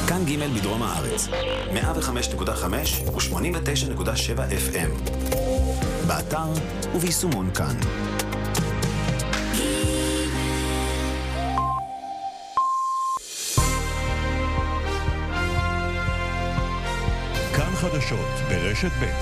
כאן ג' בדרום הארץ, 105.5 ו-89.7 FM. באתר וביישומון כאן. כאן חדשות ברשת ב'.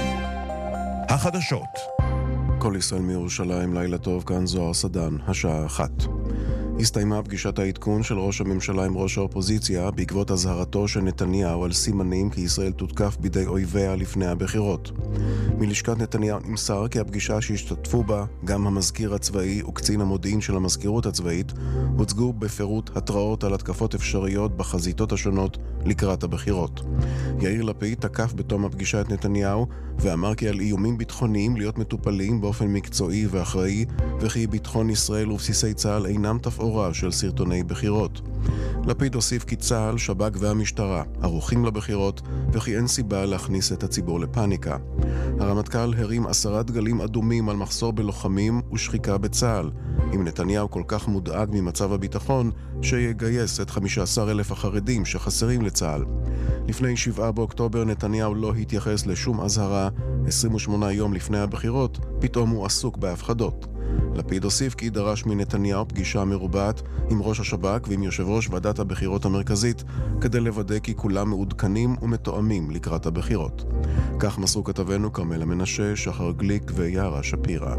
החדשות. כל ישראל מירושלים, לילה טוב, כאן זוהר סדן, השעה 1. הסתיימה פגישת העדכון של ראש הממשלה עם ראש האופוזיציה בעקבות הזהרתו של נתניהו על סימנים כי ישראל תותקף בידי אויביה לפני הבחירות. מלשכת נתניהו נמסר כי הפגישה שהשתתפו בה גם המזכיר הצבאי וקצין המודיעין של המזכירות הצבאית הוצגו בפירוט התראות על התקפות אפשריות בחזיתות השונות לקראת הבחירות. יאיר לפיד תקף בתום הפגישה את נתניהו ואמר כי על איומים ביטחוניים להיות מטופלים באופן מקצועי ואחראי וכי ביטחון ישראל ובסיסי צה"ל אינם תפאורה של סרטוני בחירות. לפיד הוסיף כי צה"ל, שב"כ והמשטרה ערוכים לבחירות וכי אין סיבה להכניס את הציבור לפאניקה. הרמטכ"ל הרים 10 דגלים אדומים על מחסור בלוחמים ושחיקה בצה"ל. אם נתניהו כל כך מודאג ממצב הביטחון, שיגייס את 15,000 החרדים שחסרים לצה"ל. לפני 7 באוקטובר נתניהו לא התייחס לשום אזהרה. 28 יום לפני הבחירות, פתאום הוא עסוק בהפחדות. לפיד הוסיף כי דרש מנתניהו פגישה מרובעת עם ראש השב"כ ועם יושב ראש ועדת הבחירות המרכזית כדי לוודא כי כולם מעודכנים ומתואמים לקראת הבחירות. כך מסרו כתבנו כרמלה מנשה, שחר גליק ויערה שפירא.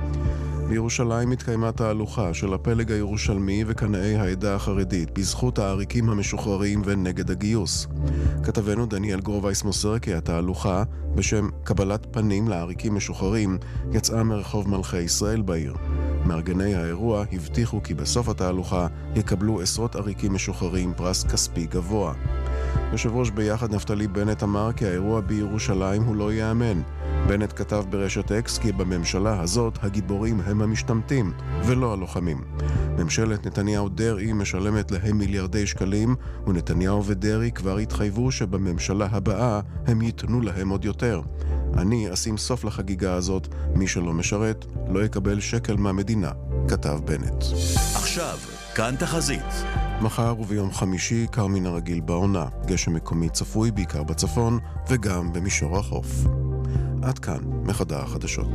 בירושלים התקיימה תהלוכה של הפלג הירושלמי וקנאי העדה החרדית בזכות העריקים המשוחררים ונגד הגיוס. כתבנו דניאל גרובייס מוסר כי התהלוכה בשם קבלת פנים לעריקים משוחררים יצאה מרחוב מלכי ישראל בעיר. מארגני האירוע הבטיחו כי בסוף התהלוכה יקבלו עשרות עריקים משוחררים פרס כספי גבוה. יושב ראש ביחד נפתלי בנט אמר כי האירוע בירושלים הוא לא יאמן. בנט כתב ברשת אקס כי בממשלה הזאת הגיבורים הם המשתמטים ולא הלוחמים. ממשלת נתניהו דרעי משלמת להם מיליארדי שקלים ונתניהו ודרעי כבר התחייבו שבממשלה הבאה הם ייתנו להם עוד יותר. אני אשים סוף לחגיגה הזאת, מי שלא משרת לא יקבל שקל מהמדינה, כתב בנט. עכשיו, כאן תחזית. מחר וביום חמישי קר מן הרגיל בעונה, גשם מקומי צפוי בעיקר בצפון וגם במישור החוף. עד כאן מחדר החדשות.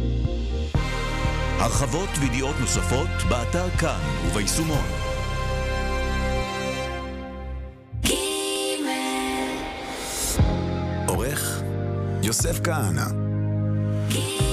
הרחבות וידיעות נוספות באתר כאן וביישומון. עורך יוסף כהנא.